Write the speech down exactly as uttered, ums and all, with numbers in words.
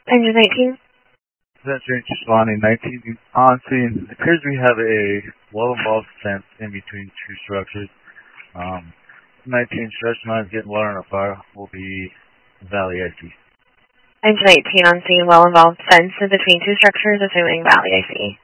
Engine nineteen. Venturing to Swanee nineteen on scene. It appears we have a well-involved fence in between two structures. Um, nineteen stretch lines getting water on a fire will be Valley I C. Engine nineteen on scene, well-involved fence in between two structures, assuming Valley I C.